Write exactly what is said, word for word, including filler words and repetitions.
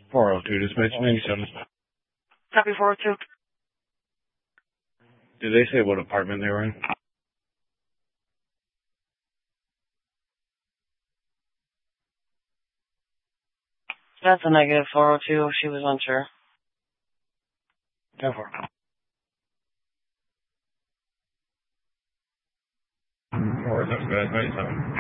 four oh two, dispatch ninety-seven. Copy four oh two. Did they say what apartment they were in? That's a negative four oh two. She was unsure. ten four. Four, that's good. ninety-seven.